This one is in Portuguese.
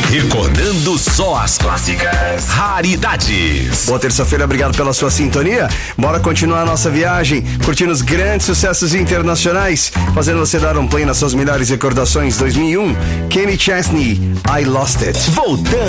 Recordando só as clássicas. Raridades. Boa terça-feira, obrigado pela sua sintonia. Bora continuar a nossa viagem, curtindo os grandes sucessos internacionais, fazendo você dar um play nas suas melhores recordações. 2001, Kenny Chesney, I Lost It. Voltando.